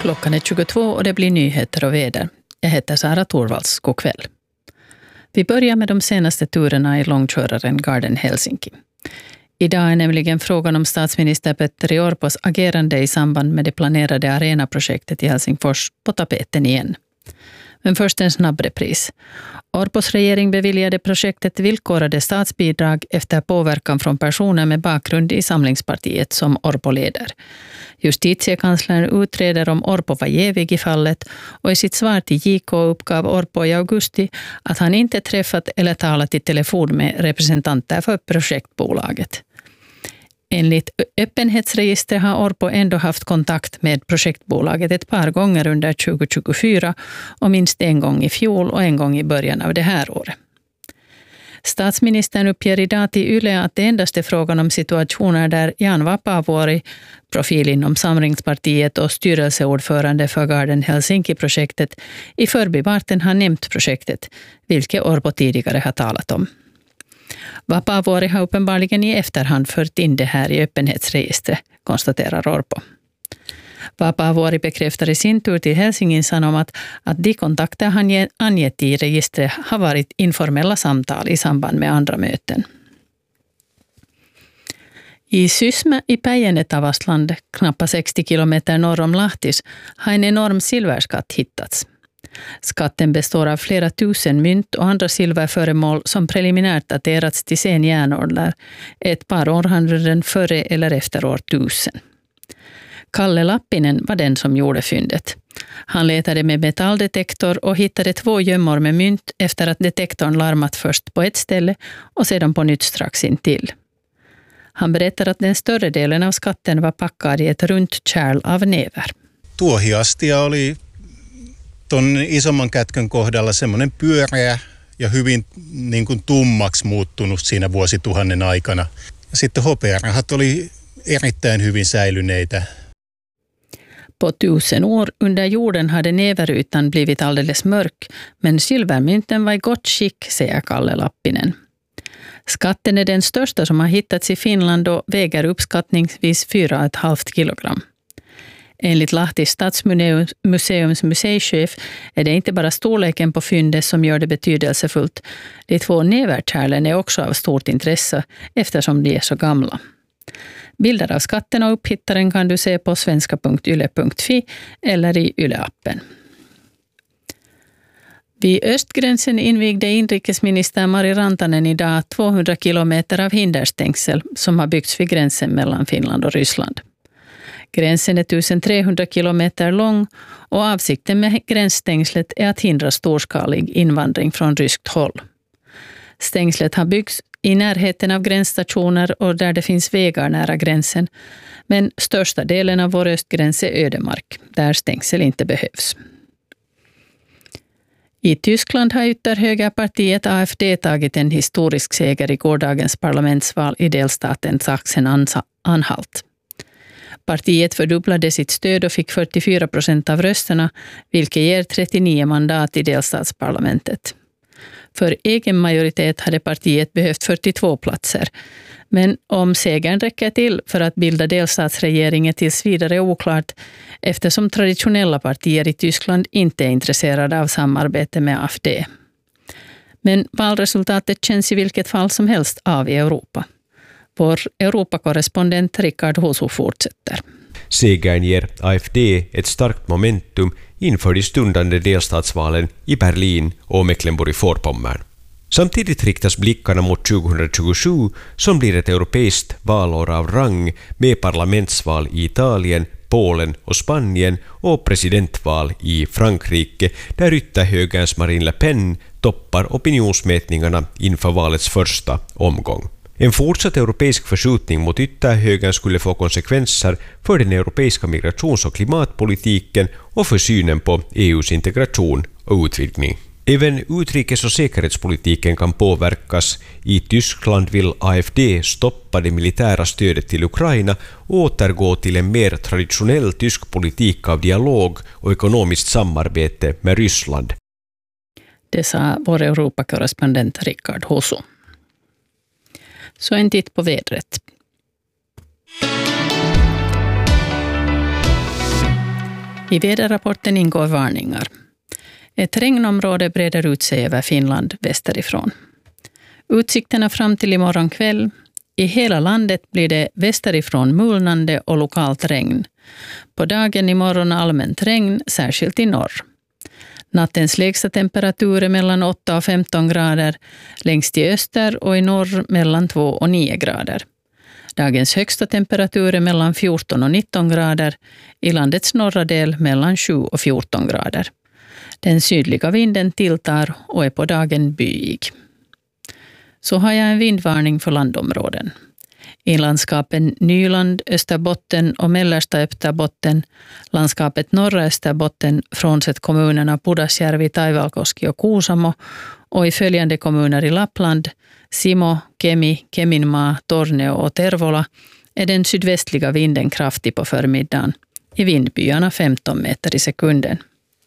Klockan är 22 och det blir nyheter och väder. Jag heter Sara Torvalds. God kväll. Vi börjar med de senaste turerna i långköraren Garden Helsinki. Idag är nämligen frågan om statsminister Petteri Orpos agerande i samband med det planerade arenaprojektet i Helsingfors på tapeten igen. Men först en snabb repris. Orpos regering beviljade projektet villkorade statsbidrag efter påverkan från personer med bakgrund i Samlingspartiet som Orpo leder. Justitiekanslern utreder om Orpo var jävig i fallet och i sitt svar till JK uppgav Orpo i augusti att han inte träffat eller talat i telefon med representanter för projektbolaget. Enligt öppenhetsregistret har Orpo ändå haft kontakt med projektbolaget ett par gånger under 2024 och minst en gång i fjol och en gång i början av det här året. Statsministern uppger idag till Yle att det endast är frågan om situationer där Jan Vapaavuori, profil inom Samlingspartiet och styrelseordförande för Garden Helsinki-projektet, i förbifarten har nämnt projektet, vilket Orpo tidigare har talat om. Vapaavuori har uppenbarligen i efterhand fört in det här i öppenhetsregistret, konstaterar Orpo. Vapaavuori bekräftar i sin tur till Helsingin Sanomat att de kontakter han angett i registret har varit informella samtal i samband med andra möten. I Sysmä i Päijänne-Tavastland, knappt 60 kilometer norr om Lahtis, har en enorm silverskatt hittats. Skatten består av flera tusen mynt och andra silverföremål som preliminärt daterats till sen järnålder, ett par århundraden före eller efter år 1000. Kalle Lappinen var den som gjorde fyndet. Han letade med metalldetektor och hittade 2 gömmor med mynt efter att detektorn larmat först på ett ställe och sedan på nytt strax intill. Han berättar att den större delen av skatten var packad i ett runt kärl av näver. Tuohiastia oli ton isomman kätkön kohdalla semmoinen pyöreä ja hyvin niin kuin tummaksi muuttunut siinä vuosituhannen aikana. Ja sitten hopearahat oli erittäin hyvin säilyneitä. På 1000 år under jorden hade näverytan blivit alldeles mörk, men silvermynten var i gott skick, säger Kalle Lappinen. Skatten är den största som har hittats i Finland och väger uppskattningsvis 4,5 kilogram. Enligt Lahtis stadsmuseums museichef är det inte bara storleken på fyndet som gör det betydelsefullt. De 2 näverkärlen är också av stort intresse eftersom de är så gamla. Bilder av skatten och upphittaren kan du se på svenska.yle.fi eller i Yle-appen. Vid östgränsen invigde inrikesminister Mari Rantanen idag 200 kilometer av hinderstängsel som har byggts vid gränsen mellan Finland och Ryssland. Gränsen är 1300 kilometer lång och avsikten med gränsstängslet är att hindra storskalig invandring från ryskt håll. Stängslet har byggts i närheten av gränsstationer och där det finns vägar nära gränsen, men största delen av vår östgräns är ödemark, där stängsel inte behövs. I Tyskland har ytterhögerpartiet AfD tagit en historisk seger i gårdagens parlamentsval i delstaten Sachsen-Anhalt. Partiet fördubblade sitt stöd och fick 44% av rösterna, vilket ger 39 mandat i delstatsparlamentet. För egen majoritet hade partiet behövt 42 platser. Men om segern räcker till för att bilda delstatsregering är tills vidare oklart eftersom traditionella partier i Tyskland inte är intresserade av samarbete med AfD. Men valresultatet känns i vilket fall som helst av i Europa. Vår Europakorrespondent Rickard Hosu fortsätter. Segern ger AfD ett starkt momentum inför de stundande delstatsvalen i Berlin och Mecklenburg-Vorpommern. Samtidigt riktas blickarna mot 2027 som blir ett europeiskt valår av rang med parlamentsval i Italien, Polen och Spanien och presidentval i Frankrike där ytterhögerns Marine Le Pen toppar opinionsmätningarna inför valets första omgång. En fortsatt europeisk förskjutning mot ytterhögern skulle få konsekvenser för den europeiska migrations- och klimatpolitiken och för synen på EUs integration och utvidgning. Även utrikes- och säkerhetspolitiken kan påverkas. I Tyskland vill AfD stoppa det militära stödet till Ukraina och återgå till en mer traditionell tysk politik av dialog och ekonomiskt samarbete med Ryssland. Det sa vår Europakorrespondent Rickard Hosu. Så en titt på vädret. I väderrapporten ingår varningar. Ett regnområde breder ut sig över Finland västerifrån. Utsikterna fram till imorgon kväll. I hela landet blir det västerifrån mulnande och lokalt regn. På dagen imorgon allmänt regn, särskilt i norr. Nattens lägsta temperatur är mellan 8 och 15 grader, längst i öster och i norr mellan 2 och 9 grader. Dagens högsta temperatur är mellan 14 och 19 grader, i landets norra del mellan 7 och 14 grader. Den sydliga vinden tilltar och är på dagen byig. Så har jag en vindvarning för landområden. I landskapen Nyland, Österbotten och mellersta Österbotten, landskapet norra Österbotten frånsett kommunerna Pudasjärvi, Taivalkoski och Kuusamo och i följande kommuner i Lappland, Simo, Kemi, Keminmaa, Torneo och Tervola är den sydvästliga vinden kraftig på förmiddagen, i vindbyarna 15 meter i sekunden.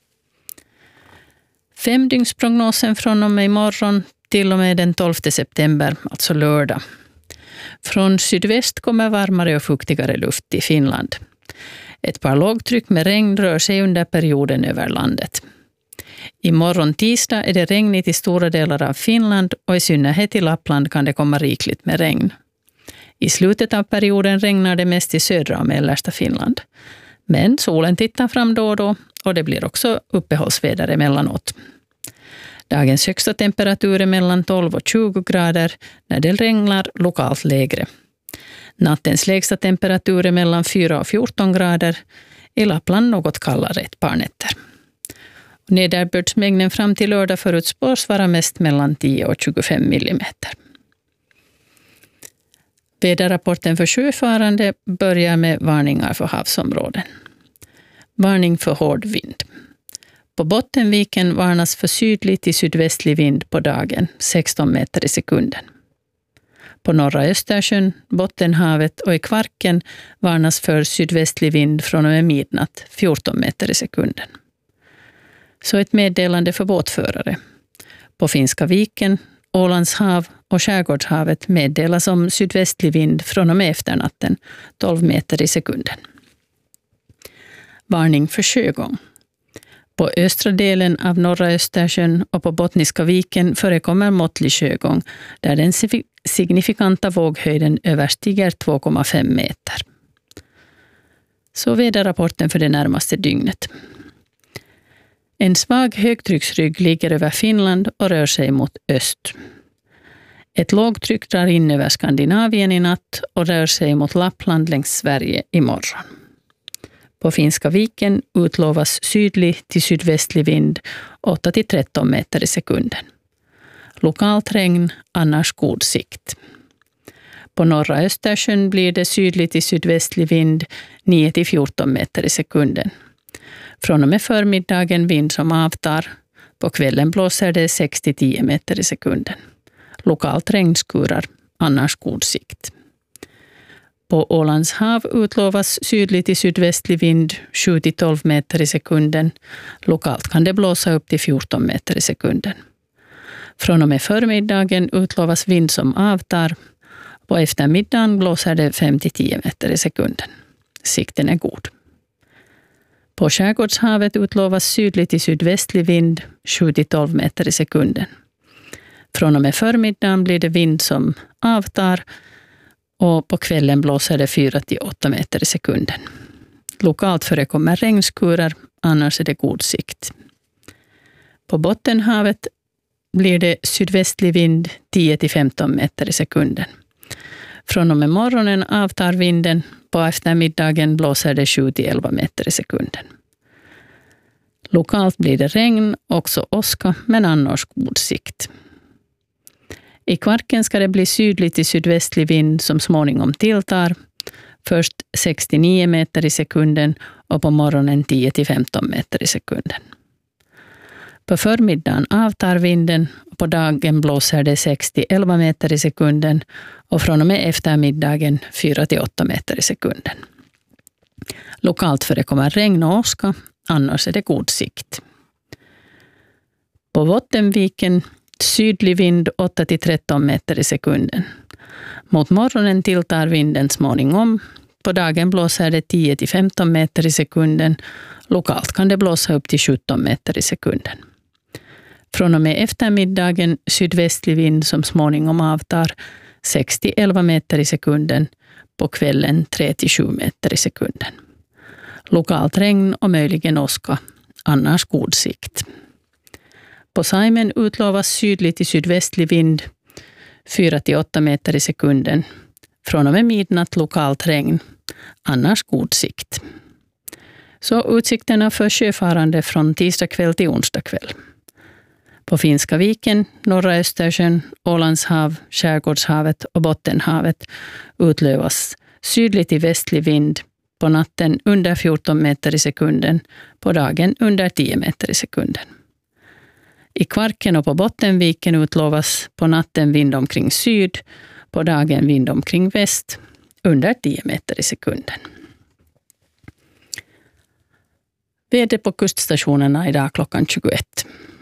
5-dygnsprognosen från och med imorgon till och med den 12 september, alltså lördag. Från sydväst kommer varmare och fuktigare luft i Finland. Ett par lågtryck med regn rör sig under perioden över landet. Imorgon tisdag är det regnigt i stora delar av Finland och i synnerhet i Lappland kan det komma rikligt med regn. I slutet av perioden regnar det mest i södra och mellersta Finland. Men solen tittar fram då och då och det blir också uppehållsväder emellanåt. Dagens högsta temperatur är mellan 12 och 20 grader när det regnar lokalt lägre. Nattens lägsta temperatur är mellan 4 och 14 grader, i Lappland något kallare ett par nätter. Nederbördsmängden fram till lördag förutspås vara mest mellan 10 och 25 millimeter. Väderrapporten för sjöfarande börjar med varningar för havsområden. Varning för hård vind. På Bottenviken varnas för sydlig till sydvästlig vind på dagen, 16 meter i sekunden. På norra Östersjön, Bottenhavet och i Kvarken varnas för sydvästlig vind från och med midnatt, 14 meter i sekunden. Så ett meddelande för båtförare. På Finska viken, Ålands hav och Skärgårdshavet meddelas om sydvästlig vind från och med efternatten, 12 meter i sekunden. Varning för sjögång. På östra delen av norra Östersjön och på Bottniska viken förekommer måttlig sjögång där den signifikanta våghöjden överstiger 2,5 meter. Så väderrapporten för det närmaste dygnet. En svag högtrycksrygg ligger över Finland och rör sig mot öst. Ett lågtryck drar in över Skandinavien i natt och rör sig mot Lappland längs Sverige imorgon. På Finska viken utlovas sydlig till sydvästlig vind 8-13 meter i sekunden. Lokalt regn, annars god sikt. På norra Östersjön blir det sydlig till sydvästlig vind 9-14 meter i sekunden. Från och med förmiddagen vind som avtar. På kvällen blåser det 6-10 meter i sekunden. Lokalt regnskurar, annars god sikt. På Ålands hav utlovas sydlig till sydvästlig vind 7-12 meter i sekunden. Lokalt kan det blåsa upp till 14 meter i sekunden. Från och med förmiddagen utlovas vind som avtar. På eftermiddagen blåser det 5-10 meter i sekunden. Sikten är god. På Skärgårdshavet utlovas sydlig till sydvästlig vind 7-12 meter i sekunden. Från och med förmiddagen blir det vind som avtar och på kvällen blåser det 4-8 meter i sekunden. Lokalt förekommer regnskurar, annars är det god sikt. På Bottenhavet blir det sydvästlig vind 10-15 meter i sekunden. Från och med morgonen avtar vinden, på eftermiddagen blåser det 7-11 meter i sekunden. Lokalt blir det regn, också åska, men annars god sikt. I Kvarken ska det bli sydlig till sydvästlig vind som småningom tilltar. Först 69 meter i sekunden och på morgonen 10-15 meter i sekunden. På förmiddagen avtar vinden och på dagen blåser det 6-11 meter i sekunden och från och med eftermiddagen 4-8 meter i sekunden. Lokalt förekommer regn och åska, annars är det god sikt. På Bottenviken sydlig vind 8-13 meter i sekunden. Mot morgonen tilltar vinden småningom. På dagen blåser det 10-15 meter i sekunden. Lokalt kan det blåsa upp till 17 meter i sekunden. Från och med eftermiddagen sydvästlig vind som småningom avtar 6-11 meter i sekunden. På kvällen 3-7 meter i sekunden. Lokalt regn och möjligen åska, annars god sikt. På Saimen utlovas sydlig till sydvästlig vind 4-8 meter i sekunden. Från och med midnatt lokalt regn, annars god sikt. Så utsikterna för sjöfarande från tisdag kväll till onsdag kväll. På Finska viken, norra Östersjön, Ålandshav, Skärgårdshavet och Bottenhavet utlovas sydlig till västlig vind, på natten under 14 meter i sekunden, på dagen under 10 meter i sekunden. I Kvarken och på Bottenviken utlovas på natten vind omkring syd, på dagen vind omkring väst, under 10 meter i sekunden. Väder på kuststationerna idag klockan 21.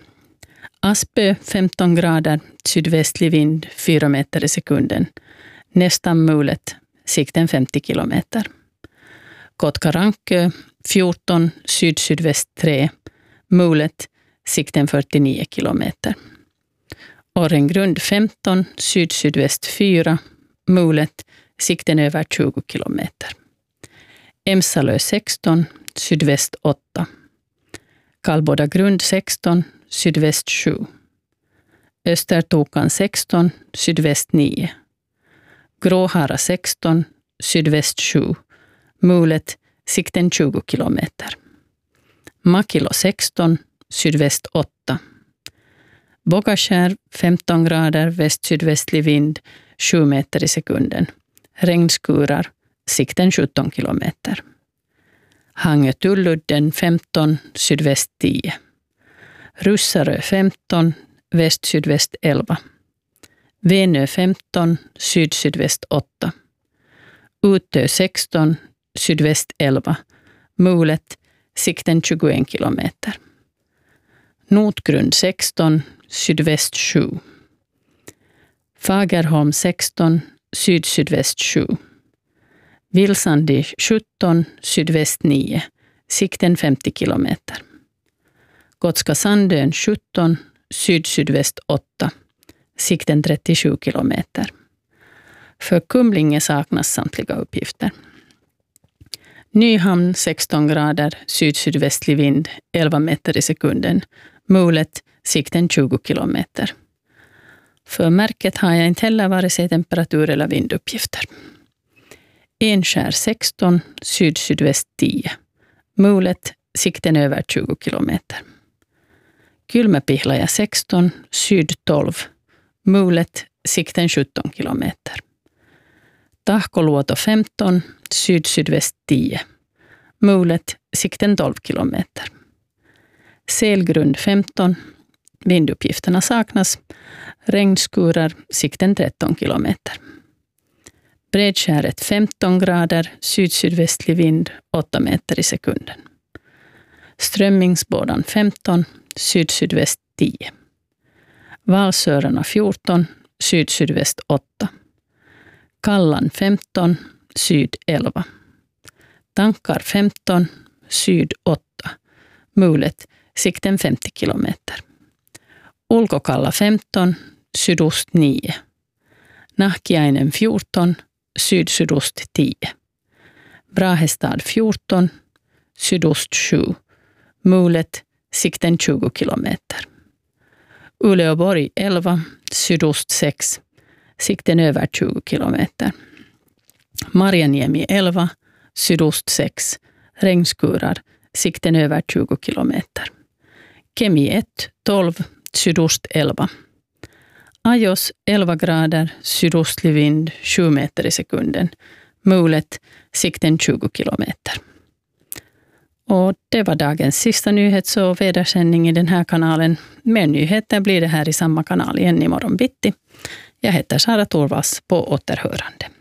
Aspö 15 grader, sydvästlig vind 4 meter i sekunden. Nästan mulet, sikten 50 kilometer. Kotkarankö 14, syd-sydväst 3, mulet, sikten 49 kilometer. Orrengrund 15, syd-sydväst 4, mulet, sikten över 20 kilometer. Emsalö 16, sydväst 8. Kallbodagrund 16, sydväst 7. Östertokan 16, sydväst 9. Gråhara 16, sydväst 7. Mulet, sikten 20 kilometer. Makilo 16, sydväst 8. Bogaskär 15 grader, väst-sydvästlig vind 7 meter i sekunden. Regnskurar, sikten 17 kilometer. Hangö-Tulludden 15, sydväst 10. Russarö 15, väst-sydväst 11. Venö 15, syd-sydväst 8. Utö 16, sydväst 11. Mulet, sikten 21 kilometer. Notgrund 16, sydväst 7. Fagerholm 16, syd-sydväst 7. Vilsandi 17, sydväst 9. Sikten 50 kilometer. Gotska Sandön 17, syd-sydväst 8. Sikten 37 kilometer. För Kumlinge saknas samtliga uppgifter. Nyhamn 16 grader, syd-sydvästlig vind 11 meter i sekunden. Mulet, sikten 20 kilometer. För märket har jag inte heller vare sig temperatur- eller vinduppgifter. Enskär 16, syd-sydväst 10. Mulet, sikten över 20 kilometer. Kylmäpihlaja 16, syd 12. Mulet, sikten 17 kilometer. Tahkoluoto 15, syd-sydväst 10. Mulet, sikten 12 kilometer. Selgrund 15, vinduppgifterna saknas. Regnskurar, sikten 13 kilometer. Bredskäret 15 grader, syd-sydvästlig vind 8 meter i sekunden. Strömmingsbådan 15, syd-sydväst 10. Valsörarna 14, syd-sydväst 8. Kallan 15, syd 11. Tankar 15, syd 8. Mulet, sikten 50 kilometer. Ulkokalla 15, sydost 9. Nahkiainen 14, syd-sydost 10. Brahestad 14, sydost 7. Mulet, sikten 20 kilometer. Uleåborg 11, sydost 6. Sikten över 20 kilometer. Marjaniemi 11, sydost 6. Regnskurar, sikten över 20 kilometer. Kemi 1, 12, sydost 11. Ajos 11 grader, sydostlig vind 7 meter i sekunden. Mulet, sikten 20 kilometer. Och det var dagens sista nyhets- och vädersändning i den här kanalen. Mer nyheter blir det här i samma kanal igen imorgon bitti. Jag heter Sara Torvalds, på återhörande.